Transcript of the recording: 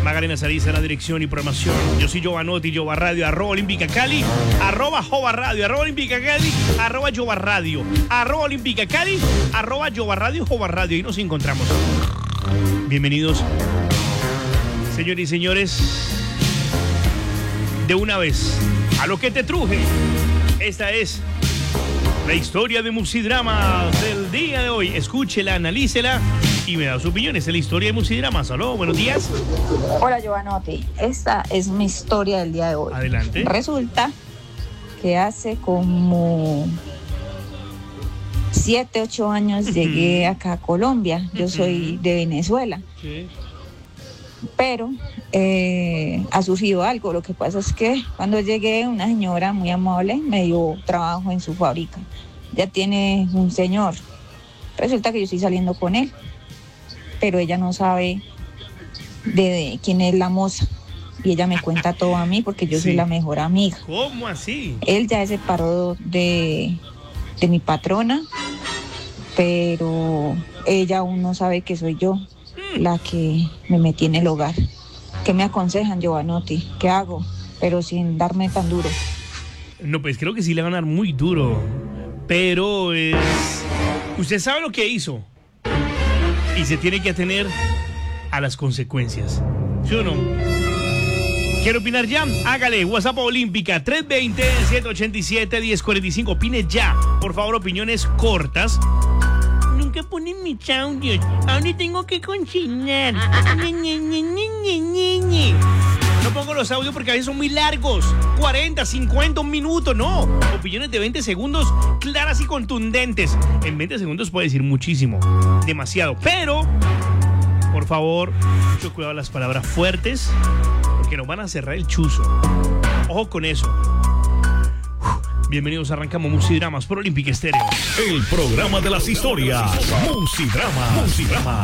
Magarena Sariza en la dirección y programación. Yo soy Giovanotti, Jova Radio, @Olímpica Cali, @Jova Radio, @Olímpica Cali, @Jova Radio, @Olímpica Cali, @Jova Radio, Jova Radio. Y nos encontramos. Bienvenidos, señores y señores, de una vez a lo que te truje. Esta es la historia de Musidramas del día de hoy. Escúchela, analícela y me da su opinión. Esta es la historia de Musidramas. Aló, buenos días. Hola, Giovanotti. Esta es mi historia del día de hoy. Adelante. Resulta que hace como 7, 8 años llegué acá a Colombia. Yo soy de Venezuela. Sí. Pero ha surgido algo. Lo que pasa es que cuando llegué, una señora muy amable me dio trabajo en su fábrica. Ya tiene un señor. Resulta que yo estoy saliendo con él, pero ella no sabe de quién es la moza. Y ella me cuenta todo a mí porque yo soy la mejor amiga. ¿Cómo así? Él ya se separó de mi patrona, pero ella aún no sabe que soy yo la que me metí en el hogar. ¿Qué me aconsejan, Giovanotti? ¿Qué hago? Pero sin darme tan duro. No, pues creo que sí le van a dar muy duro. Pero usted sabe lo que hizo. Y se tiene que atener a las consecuencias. ¿Sí o no? ¿Quiere opinar ya? Hágale. WhatsApp Olímpica 320-787-1045. Opine ya. Por favor, opiniones cortas. Nunca ponen mis audios. Ahora tengo que consignar. No pongo los audios porque a veces son muy largos. 40, 50, un minuto. No. Opiniones de 20 segundos claras y contundentes. En 20 segundos puede decir muchísimo. Demasiado. Pero, por favor, mucho cuidado a las palabras fuertes porque nos van a cerrar el chuzo. Ojo con eso. Bienvenidos, arrancamos Musidramas por Olímpica Estéreo. El programa de las historias. Musidramas.